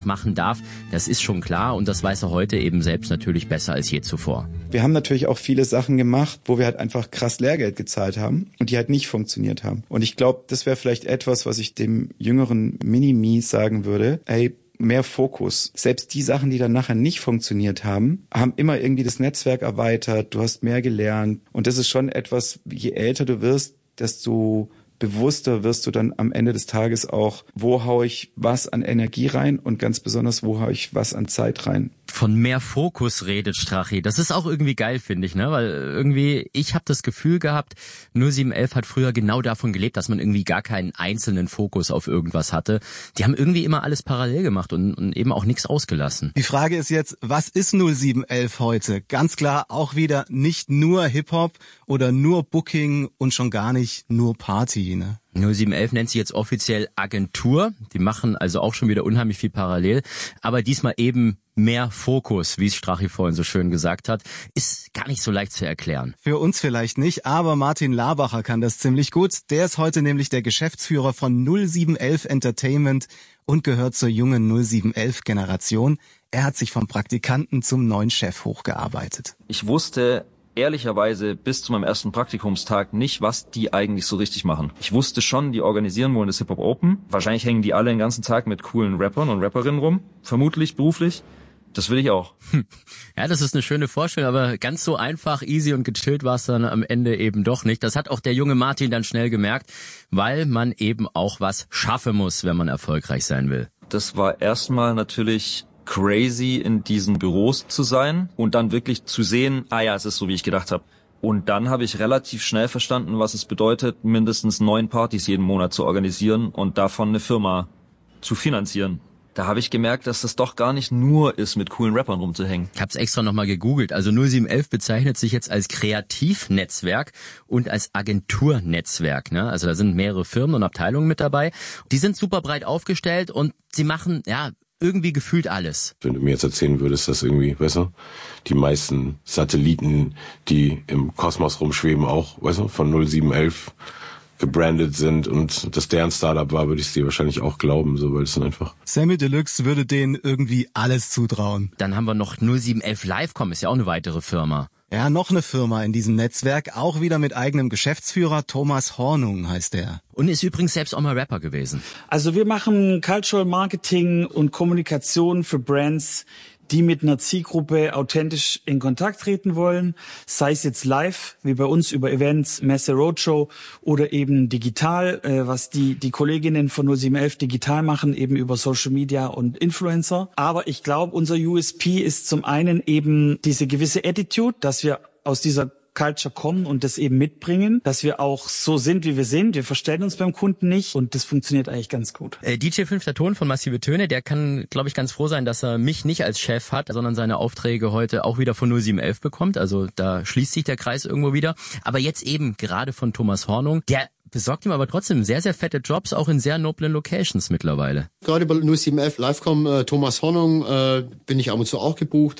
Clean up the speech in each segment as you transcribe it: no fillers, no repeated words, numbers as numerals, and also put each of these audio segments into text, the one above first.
machen darf, das ist schon klar und das weiß er heute eben selbst natürlich besser als je zuvor. Wir haben natürlich auch viele Sachen gemacht, wo wir halt einfach krass Lehrgeld gezahlt haben und die halt nicht funktioniert haben. Und ich glaube, das wäre vielleicht etwas, was ich dem jüngeren Mini-Me sagen würde. Ey, mehr Fokus. Selbst die Sachen, die dann nachher nicht funktioniert haben, haben immer irgendwie das Netzwerk erweitert, du hast mehr gelernt. Und das ist schon etwas, je älter du wirst, desto bewusster wirst du dann am Ende des Tages auch, wo haue ich was an Energie rein und ganz besonders, wo haue ich was an Zeit rein. Von mehr Fokus redet Strachi. Das ist auch irgendwie geil, finde ich, ne? Weil irgendwie, ich habe das Gefühl gehabt, 0711 hat früher genau davon gelebt, dass man irgendwie gar keinen einzelnen Fokus auf irgendwas hatte. Die haben irgendwie immer alles parallel gemacht und eben auch nichts ausgelassen. Die Frage ist jetzt, was ist 0711 heute? Ganz klar auch wieder nicht nur Hip-Hop oder nur Booking und schon gar nicht nur Party, ne? 0711 nennt sich jetzt offiziell Agentur. Die machen also auch schon wieder unheimlich viel parallel. Aber diesmal eben mehr Fokus, wie es Strachi vorhin so schön gesagt hat, ist gar nicht so leicht zu erklären. Für uns vielleicht nicht, aber Martin Labacher kann das ziemlich gut. Der ist heute nämlich der Geschäftsführer von 0711 Entertainment und gehört zur jungen 0711-Generation. Er hat sich vom Praktikanten zum neuen Chef hochgearbeitet. Ich wusste ehrlicherweise bis zu meinem ersten Praktikumstag nicht, was die eigentlich so richtig machen. Ich wusste schon, die organisieren wollen das Hip-Hop Open. Wahrscheinlich hängen die alle den ganzen Tag mit coolen Rappern und Rapperinnen rum. Vermutlich beruflich. Das will ich auch. Ja, das ist eine schöne Vorstellung, aber ganz so einfach, easy und gechillt war es dann am Ende eben doch nicht. Das hat auch der junge Martin dann schnell gemerkt, weil man eben auch was schaffen muss, wenn man erfolgreich sein will. Das war erstmal natürlich crazy, in diesen Büros zu sein und dann wirklich zu sehen, es ist so, wie ich gedacht habe. Und dann habe ich relativ schnell verstanden, was es bedeutet, mindestens 9 Partys jeden Monat zu organisieren und davon eine Firma zu finanzieren. Da habe ich gemerkt, dass das doch gar nicht nur ist, mit coolen Rappern rumzuhängen. Ich habe es extra nochmal gegoogelt. Also 0711 bezeichnet sich jetzt als Kreativnetzwerk und als Agenturnetzwerk, ne? Also da sind mehrere Firmen und Abteilungen mit dabei. Die sind super breit aufgestellt und sie machen, irgendwie gefühlt alles. Wenn du mir jetzt erzählen würdest, dass irgendwie, weißt du, die meisten Satelliten, die im Kosmos rumschweben, auch, weißt du, von 0711 gebrandet sind und das deren Startup war, würde ich es dir wahrscheinlich auch glauben, so, weil es dann einfach... Sammy Deluxe würde denen irgendwie alles zutrauen. Dann haben wir noch 0711 Livecom, ist ja auch eine weitere Firma. Ja, noch eine Firma in diesem Netzwerk, auch wieder mit eigenem Geschäftsführer, Thomas Hornung heißt er. Und ist übrigens selbst auch mal Rapper gewesen. Also wir machen Cultural Marketing und Kommunikation für Brands, die mit einer Zielgruppe authentisch in Kontakt treten wollen, sei es jetzt live, wie bei uns über Events, Messe, Roadshow oder eben digital, was die Kolleginnen von 0711 digital machen, eben über Social Media und Influencer. Aber ich glaube, unser USP ist zum einen eben diese gewisse Attitude, dass wir aus dieser Culture kommen und das eben mitbringen, dass wir auch so sind, wie wir sind. Wir verstellen uns beim Kunden nicht und das funktioniert eigentlich ganz gut. DJ 5. Ton von Massive Töne, der kann, glaube ich, ganz froh sein, dass er mich nicht als Chef hat, sondern seine Aufträge heute auch wieder von 0711 bekommt. Also da schließt sich der Kreis irgendwo wieder. Aber jetzt eben gerade von Thomas Hornung, der besorgt ihm aber trotzdem sehr, sehr fette Jobs, auch in sehr noblen Locations mittlerweile. Gerade bei 0711 Livecom, Thomas Hornung, bin ich ab und zu auch gebucht.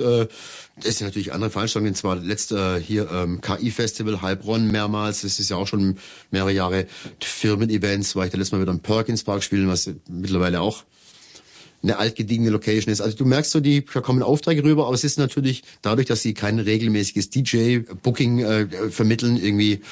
Es sind natürlich andere Veranstaltungen, zwar letzte hier KI-Festival, Heilbronn mehrmals, das ist ja auch schon mehrere Jahre. Firmen-Events, war ich da letztes Mal wieder im Perkins Park spielen, was mittlerweile auch eine altgediegene Location ist. Also du merkst so, da kommen Aufträge rüber, aber es ist natürlich dadurch, dass sie kein regelmäßiges DJ-Booking vermitteln, irgendwie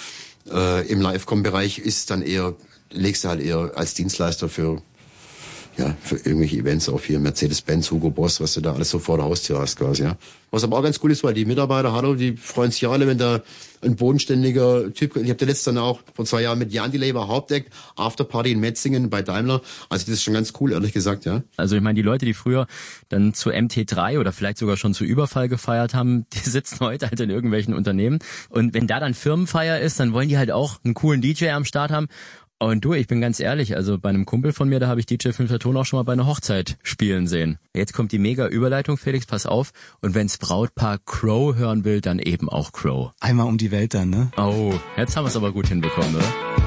im Livecom-Bereich ist dann eher, legst du halt eher als Dienstleister für irgendwelche Events auf hier, Mercedes-Benz, Hugo Boss, was du da alles so vor der Haustür hast quasi, ja. Was aber auch ganz cool ist, weil die Mitarbeiter, die freuen sich ja alle, wenn da ein bodenständiger Typ, ich habe da letztens dann auch vor 2 Jahren mit Jan Delay bei Hauptdeck, Afterparty in Metzingen bei Daimler, also das ist schon ganz cool, ehrlich gesagt, ja. Also ich meine, die Leute, die früher dann zu MT3 oder vielleicht sogar schon zu Überfall gefeiert haben, die sitzen heute halt in irgendwelchen Unternehmen und wenn da dann Firmenfeier ist, dann wollen die halt auch einen coolen DJ am Start haben. Und du, ich bin ganz ehrlich, also bei einem Kumpel von mir, da habe ich DJ 5. Ton auch schon mal bei einer Hochzeit spielen sehen. Jetzt kommt die mega Überleitung, Felix, pass auf. Und wenn's Brautpaar Crow hören will, dann eben auch Crow. Einmal um die Welt dann, ne? Oh, jetzt haben wir es aber gut hinbekommen, oder?